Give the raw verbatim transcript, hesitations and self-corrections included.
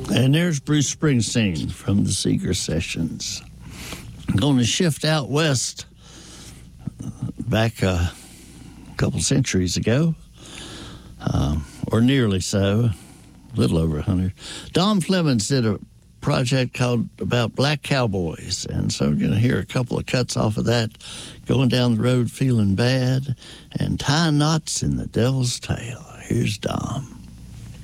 And there's Bruce Springsteen from the Seeger Sessions. I'm going to shift out west back a couple centuries ago, um, or nearly so, a little over a hundred. Don Flemons did a project called about black cowboys, and so we're going to hear a couple of cuts off of that, Going Down the Road Feeling Bad, and Tying Knots in the Devil's Tail. Here's Dom.